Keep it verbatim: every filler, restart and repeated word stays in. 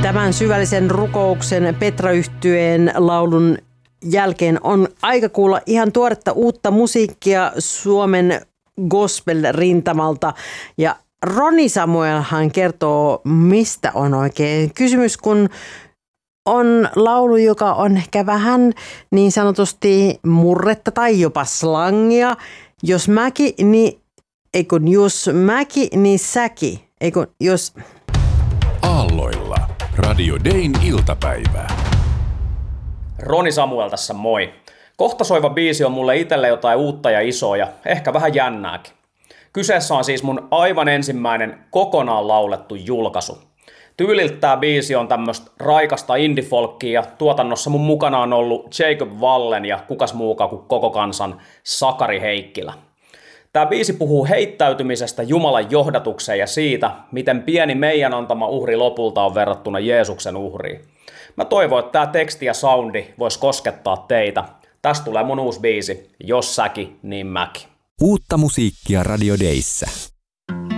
Tämän syvällisen rukouksen Petra-yhtyeen laulun jälkeen on aika kuulla ihan tuoretta uutta musiikkia Suomen gospel-rintamalta. Ja Roni Samuelhan kertoo, mistä on oikein kysymys, kun on laulu, joka on ehkä vähän niin sanotusti murretta tai jopa slangia. Jos mäki, niin ei kun jos mäki, niin säki. Ei kun jos... Aalloilla. Radio Dayn iltapäivää. Roni Samuel tässä moi. Kohta soiva biisi on mulle itselle jotain uutta ja isoa ja ehkä vähän jännääkin. Kyseessä on siis mun aivan ensimmäinen kokonaan laulettu julkaisu. Tyyliltä tää biisi on tämmöstä raikasta indie-folkkia ja tuotannossa mun mukana on ollut Jacob Wallen ja kukas muukaan kuin koko kansan Sakari Heikkilä. Tää biisi puhuu heittäytymisestä Jumalan johdatukseen ja siitä, miten pieni meidän antama uhri lopulta on verrattuna Jeesuksen uhriin. Mä toivon, että tää teksti ja soundi vois koskettaa teitä. Tästä tulee mun uusi biisi, Jos säki, niin mäki. Uutta musiikkia Radio Dayssä.